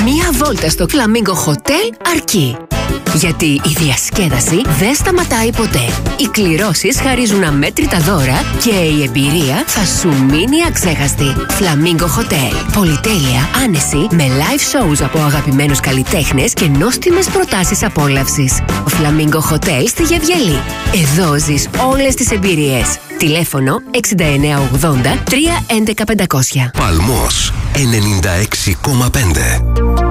Μία βόλτα στο Flamingo Hotel αρκεί. Γιατί η διασκέδαση δεν σταματάει ποτέ. Οι κληρώσεις χαρίζουν αμέτρητα δώρα και η εμπειρία θα σου μείνει αξέχαστη. Flamingo Hotel. Πολυτέλεια, άνεση, με live shows από αγαπημένους καλλιτέχνες και νόστιμες προτάσεις απόλαυσης. Flamingo Hotel στη Γευγελή. Εδώ ζεις όλες τις εμπειρίες. Τηλέφωνο 6980 311 500. Παλμός 96,5.